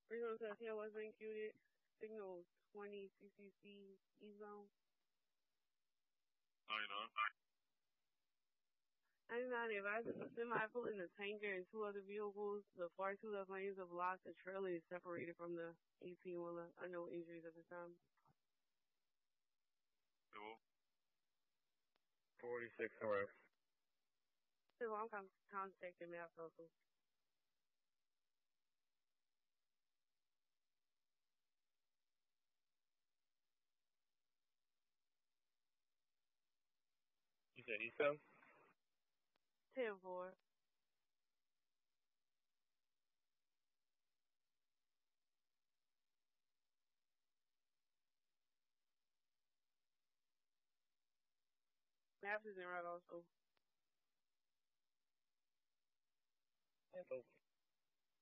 Original hotel was included. Signal 20 CCC E-Zone. 99. 99 advises a semi pulling the tanker and two other vehicles. The far two left lanes are blocked. The trailer is separated from the 18-wheeler. Unknown injuries at the time. 46 arrest. So I'm contacting Math Local. You said Eastham? 10-4. Math is in right also. 10-4.